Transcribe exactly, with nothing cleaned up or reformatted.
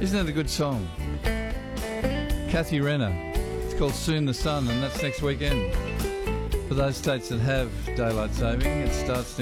Isn't that a good song? Kathy Renner. It's called Soon the Sun, and that's next weekend. For those states that have daylight saving, it starts